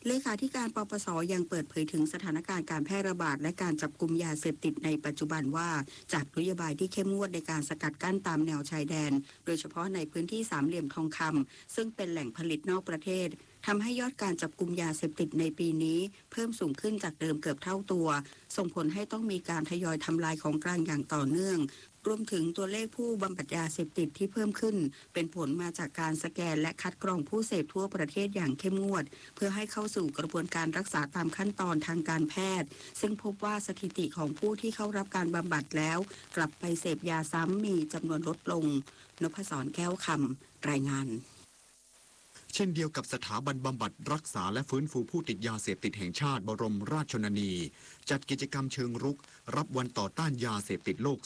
เลขาธิการปปส.ยังเปิดเผยถึงสถานการณ์การแพร่ระบาดและการจับกุมยาเสพติดในปัจจุบันว่าจากนโยบายที่เข้มงวดในการสกัดกั้นตามแนวชายแดนโดยเฉพาะในพื้นที่สามเหลี่ยมทองคำซึ่งเป็นแหล่งผลิตนอกประเทศทำให้ยอดการจับกุมยาเสพติดในปีนี้เพิ่มสูงขึ้นจากเดิมเกือบเท่าตัวส่งผลให้ต้องมีการทยอยทำลายของกลางอย่างต่อเนื่องรวมถึงตัวเลขผู้บำบัดยาเสพติดที่เพิ่มขึ้นเป็นผลมาจากการสแกนและคัดกรองผู้เสพทั่วประเทศอย่างเข้มงวดเพื่อให้เข้าสู่กระบวนการรักษาตามขั้นตอนทางการแพทย์ซึ่งพบว่าสถิติของผู้ที่เข้ารับการบำบัดแล้วกลับไปเสพยาซ้ำมีจำนวนลดลงนพศร แก้วคำรายงานเช่นเดียวกับสถาบันบำบัดรักษาและฟื้นฟูผู้ติดยาเสพติดแห่งชาติบรมราชชนนีจัดกิจกรรมเชิงรุกรับวันต่อต้านยาเสพติดโลก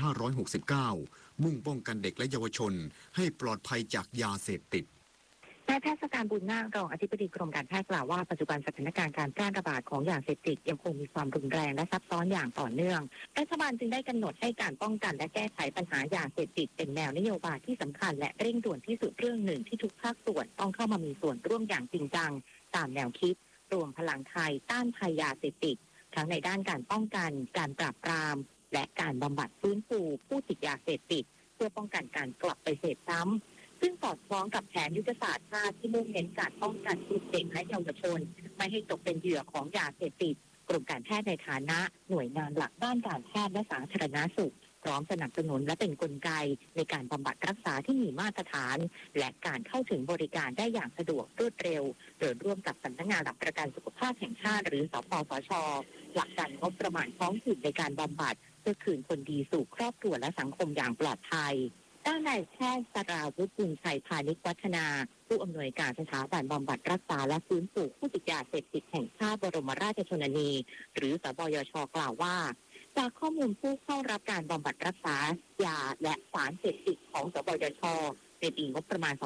2569 มุ่งป้องกันเด็กและเยาวชนให้ปลอดภัยจากยาเสพติดนายแพทย์สการบุญนาครองอธิบดีกรมการแพทย์กล่าวว่าปัจจุบันสถานการณ์การแพร่ระบาดของยาเสพติดยังคงมีความรุนแรงและซับซ้อนอย่างต่อเนื่องรัฐบาลจึงได้กำหนดให้การป้องกันและแก้ไขปัญหายาเสพติดเป็นแนวนโยบายที่สำคัญและเร่งด่วนที่สุดเรื่องหนึ่งที่ทุกภาคส่วนต้องเข้ามามีส่วนร่วมอย่างจริงจังตามแนวคิดรวมพลังไทยต้านภัยยาเสพติดทั้งในด้านการป้องกันการปราบปรามและการบำบัดฟื้นฟูผู้ติดยาเสพติดเพื่อป้องกันการกลับไปเสพซ้ำซึ่งสอดคล้องกับแผนยุทธศาสตร์ชาติที่มุ่งเน้นการป้องกันกลุ่มเด็กและเยาวชนไม่ให้ตกเป็นเหยื่อของยาเสพติดกรมการแพทย์ในฐานะหน่วยงานหลักด้านการแพทย์และสาธารณสุขพร้อมสนับสนุนและเป็นกลไกในการบำบัดรักษาที่มีมาตรฐานและการเข้าถึงบริการได้อย่างสะดวกรวดเร็วโดยร่วมกับสำนักงานหลักประกันสุขภาพแห่งชาติหรือสปสช.หลักการงบประมาณท้องถิ่นในการบำบัดเพื่อคืนคนดีสู่ครอบครัวและสังคมอย่างปลอดภัยด้านนายแพทย์สราวุฒิบุญชัยพานิชวัฒนาผู้อำนวยการสถาบันบำบัดรักษาและฟื้นฟูผู้ติดยาเสพติดแห่งชาติบรมราชชนนีหรือสบยช.กล่าวว่าจากข้อมูลผู้เข้ารับการบำบัดรักษายาและสารเสพติดของสบยช.ในปีงบประมาณ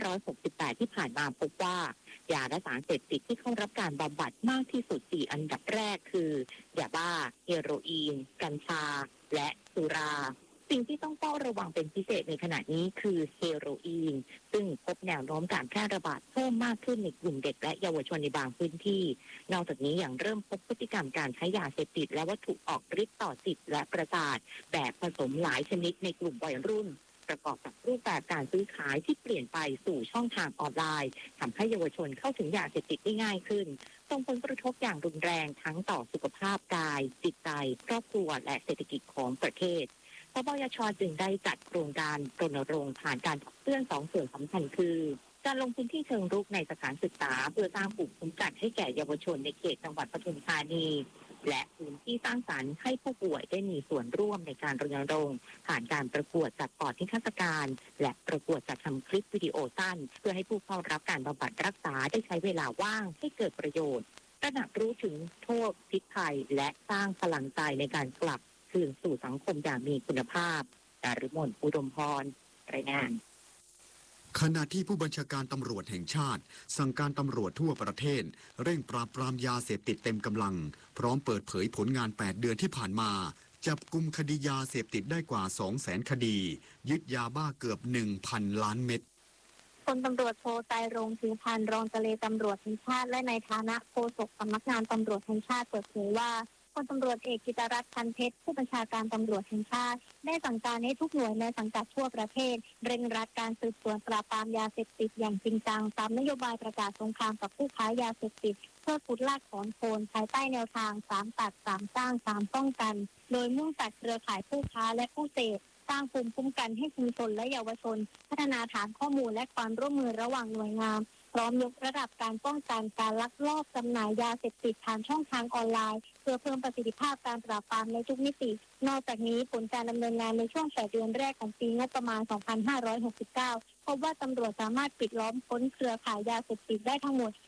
2568 ที่ผ่านมาพบว่ายาและสารเสพติดที่เข้ารับการบำบัดมากที่สุด4อันดับแรกคือยาบ้าเฮโรอีนกัญชาและสุราสิ่งที่ต้องเฝ้าระวังเป็นพิเศษในขณะนี้คือเฮโรอีนซึ่งพบแนวโน้มการแพร่ระบาดเพิ่มมากขึ้นในกลุ่มเด็กและเยาวชนในบางพื้นที่นอกจากนี้ยังเริ่มพบพฤติกรรมการใช้ยาเสพติดและวัตถุออกฤทธิ์ต่อจิตและประสาทแบบผสมหลายชนิดในกลุ่มวัยรุ่นประกอบกับรูปแบบการซื้อขายที่เปลี่ยนไปสู่ช่องทางออนไลน์ทำให้เยาวชนเข้าถึงยาเสพติดได้ง่ายขึ้นส่งผลกระทบอย่างรุนแรงทั้งต่อสุขภาพกายจิตใจครอบครัวและเศรษฐกิจของประเทศสบยช.จึงได้จัดโครงการรณรงค์ผ่านการขับเคลื่อน2ส่วนสำคัญคือการลงพื้นที่เชิงรุกในสถานศึกษาเพื่อสร้างภูมิคุ้มกันให้แก่เยาวชนในเขตจังหวัดปทุมธานีและพื้นที่สร้างสรรค์ให้ผู้ป่วยได้มีส่วนร่วมในการรณรงค์ผ่านการประกวดจัดปอดนิทรรศการและประกวดจัดทำคลิปวิดีโอสั้นเพื่อให้ผู้เข้ารับการบำบัดรักษาได้ใช้เวลาว่างให้เกิดประโยชน์ตระหนักรู้ถึงโทษพิษภัยและสร้างพลังใจในการกลับคืนสู่สังคมอย่างมีคุณภาพดารุมนอุดมพรรายงานขณะที่ผู้บัญชาการตำรวจแห่งชาติสั่งการตำรวจทั่วประเทศเร่งปราบปรามยาเสพติดเต็มกำลังพร้อมเปิดเผยผลงาน8เดือนที่ผ่านมาจับกุมคดียาเสพติดได้กว่า 200,000 คดียึดยาบ้าเกือบ 1,000 ล้านเม็ดพลตำรวจโทไตรรงค์ ถือพันรองเจรตำรวจแห่งชาติและในฐานะโฆษกสำนักงานตำรวจแห่งชาติเปิดเผยว่าพลตำรวจเอกกิตรัตน์ พันเพชรผู้บัญชาการตำรวจแห่งชาติได้สั่งการให้ทุกหน่วยในสังกัดทั่วประเทศเร่งรัดการสืบสวนปราบปรามยาเสพติดอย่างจริงจังตามนโยบายประกาศสงครามกับผู้ค้ายาเสพติดเพื่อขุดลากถอนโคนภายใต้แนวทาง3ตัด3สร้าง3ป้องกันโดยมุ่งตัดเครือข่ายผู้ค้าและผู้เสพสร้างภูมิคุ้มกันให้ชุมชนและเยาวชนพัฒนาฐานข้อมูลและความร่วมมือระหว่างหน่วยงานพร้อมยกระดับการป้องกันการลักลอบจำหน่ายยาเสพติดผ่านช่องทางออนไลน์เพื่อเพิ่มประสิทธิภาพการปราบปรามในทุกมิตินอกจากนี้ผลการดำเนินงานในช่วง8เดือนแรกของปีงบประมาณ 2569 พบว่าตำรวจสามารถปิดล้อมค้นเครือข่ายยาเสพติดได้ทั้งหมด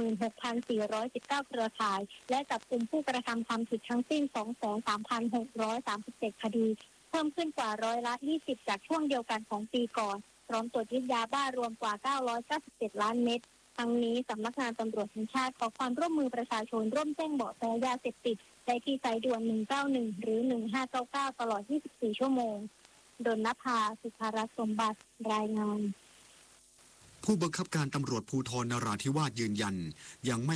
16,419 เครือข่ายและจับกุมผู้กระทำความผิดทั้งสิ้น 23,637 คดีเพิ่มขึ้นกว่า20%จากช่วงเดียวกันของปีก่อนพร้อมตรวจยึดยาบ้ารวมกว่า997ล้านเม็ดทั้งนี้สำนักงานตำรวจแห่งชาติขอความร่วมมือประชาชนร่วมแจ้งเบาะแสยาเสพติดได้ที่สายด่วน191หรือ1599ตลอด24ชั่วโมงดลนภา สุภรัตน์สมบัติรายงานผู้บังคับการตำรวจภูธรนราธิวาสยืนยันยังไม่